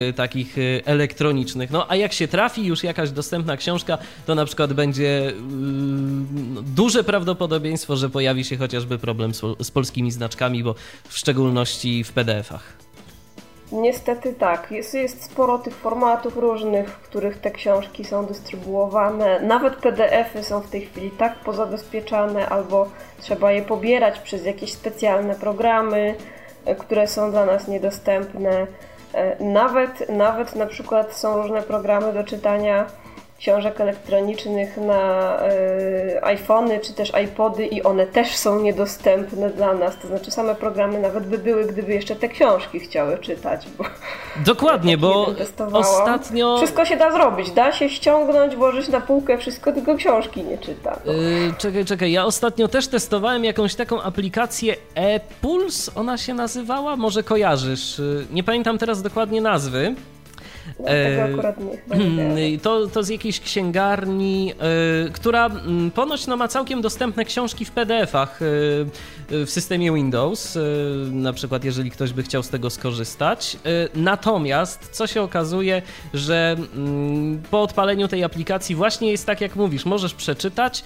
takich elektronicznych. No a jak się trafi już jakaś dostępna książka, to na przykład będzie duże prawdopodobieństwo, że pojawi się chociażby problem z polskimi znaczkami, bo w szczególności w PDF-ach. Niestety tak. Jest sporo tych formatów różnych, w których te książki są dystrybuowane. Nawet PDF-y są w tej chwili tak pozabezpieczane, albo trzeba je pobierać przez jakieś specjalne programy, które są dla nas niedostępne. Nawet na przykład są różne programy do czytania książek elektronicznych na iPhony czy też iPody i one też są niedostępne dla nas. To znaczy same programy nawet by były, gdyby jeszcze te książki chciały czytać. Bo dokładnie, bo ostatnio... Wszystko się da zrobić. Da się ściągnąć, włożyć na półkę wszystko, tylko książki nie czyta. No. Czekaj. Ja ostatnio też testowałem jakąś taką aplikację e-Puls. Ona się nazywała? Może kojarzysz? Nie pamiętam teraz dokładnie nazwy. No, tego akurat nie. To z jakiejś księgarni, która ponoć ma całkiem dostępne książki w PDF-ach w systemie Windows, na przykład jeżeli ktoś by chciał z tego skorzystać. Natomiast co się okazuje, że po odpaleniu tej aplikacji właśnie jest tak jak mówisz, możesz przeczytać,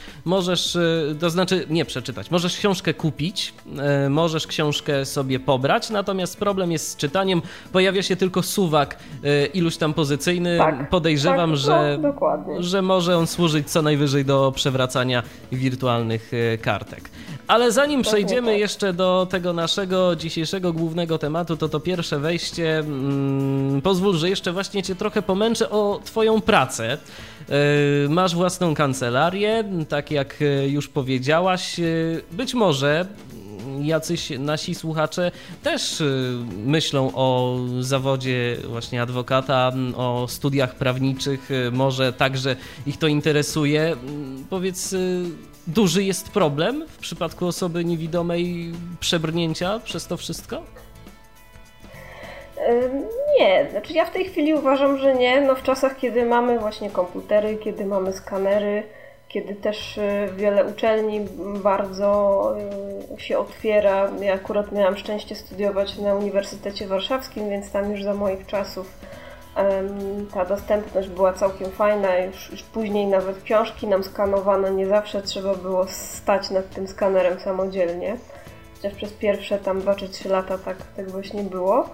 możesz książkę kupić, możesz książkę sobie pobrać, natomiast problem jest z czytaniem, pojawia się tylko suwak iluś tam pozycyjny. Tak, podejrzewam, że może on służyć co najwyżej do przewracania wirtualnych kartek. Ale zanim przejdziemy jeszcze do tego naszego dzisiejszego głównego tematu, to pierwsze wejście, pozwól, że jeszcze właśnie cię trochę pomęczę o twoją pracę. Masz własną kancelarię, tak jak już powiedziałaś. Być może jacyś nasi słuchacze też myślą o zawodzie właśnie adwokata, o studiach prawniczych, może także ich to interesuje. Powiedz, duży jest problem w przypadku osoby niewidomej przebrnięcia przez to wszystko? Nie, znaczy ja w tej chwili uważam, że nie. No w czasach, kiedy mamy właśnie komputery, kiedy mamy skanery, kiedy też wiele uczelni bardzo się otwiera. Ja akurat miałam szczęście studiować na Uniwersytecie Warszawskim, więc tam już za moich czasów ta dostępność była całkiem fajna. Już później nawet książki nam skanowano, nie zawsze trzeba było stać nad tym skanerem samodzielnie. Chociaż przez pierwsze tam 2 czy 3 lata tak właśnie było.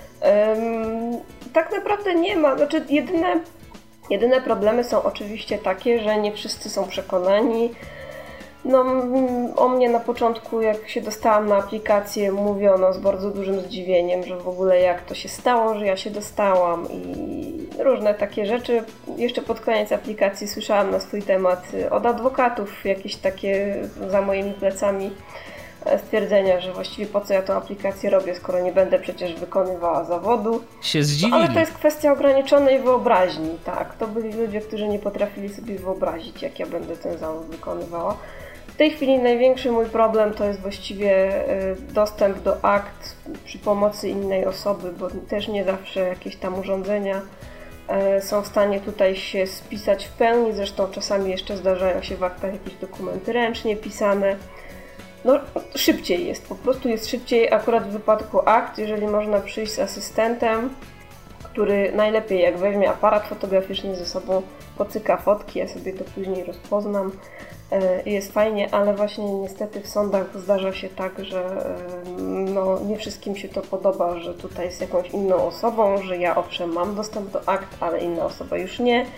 Tak naprawdę nie ma, znaczy jedyne problemy są oczywiście takie, że nie wszyscy są przekonani. No, o mnie na początku, jak się dostałam na aplikację, mówiono z bardzo dużym zdziwieniem, że w ogóle jak to się stało, że ja się dostałam i różne takie rzeczy. Jeszcze pod koniec aplikacji słyszałam na swój temat od adwokatów jakieś takie za moimi plecami stwierdzenia, że właściwie po co ja tę aplikację robię, skoro nie będę przecież wykonywała zawodu. Się zdziwili. No, ale to jest kwestia ograniczonej wyobraźni, tak. To byli ludzie, którzy nie potrafili sobie wyobrazić, jak ja będę ten zawód wykonywała. W tej chwili największy mój problem to jest właściwie dostęp do akt przy pomocy innej osoby, bo też nie zawsze jakieś tam urządzenia są w stanie tutaj się spisać w pełni. Zresztą czasami jeszcze zdarzają się w aktach jakieś dokumenty ręcznie pisane. No, szybciej jest, po prostu jest szybciej akurat w wypadku akt, jeżeli można przyjść z asystentem, który najlepiej jak weźmie aparat fotograficzny ze sobą, pocyka fotki, ja sobie to później rozpoznam i jest fajnie, ale właśnie niestety w sądach zdarza się tak, że no, nie wszystkim się to podoba, że tutaj jest jakąś inną osobą, że ja owszem mam dostęp do akt, ale inna osoba już nie.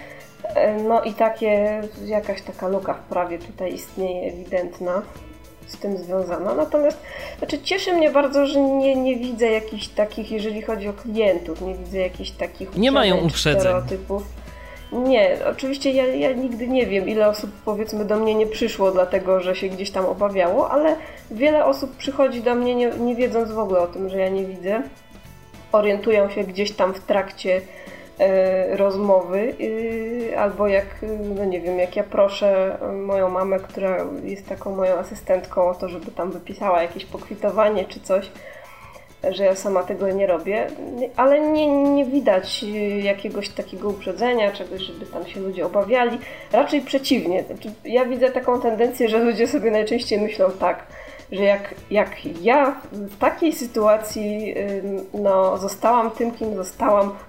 No i jakaś taka luka w prawie tutaj istnieje ewidentna, z tym związana. Natomiast cieszy mnie bardzo, że nie widzę jakichś takich, jeżeli chodzi o klientów, nie widzę jakichś takich nie mają uprzedzeń, stereotypów. Nie, oczywiście ja nigdy nie wiem, ile osób powiedzmy do mnie nie przyszło dlatego, że się gdzieś tam obawiało, ale wiele osób przychodzi do mnie nie wiedząc w ogóle o tym, że ja nie widzę. Orientują się gdzieś tam w trakcie rozmowy, albo no nie wiem, jak ja proszę moją mamę, która jest taką moją asystentką o to, żeby tam wypisała jakieś pokwitowanie czy coś, że ja sama tego nie robię, ale nie widać jakiegoś takiego uprzedzenia, czegoś, żeby tam się ludzie obawiali. Raczej przeciwnie. Ja widzę taką tendencję, że ludzie sobie najczęściej myślą tak, że jak ja w takiej sytuacji no, zostałam tym, kim zostałam,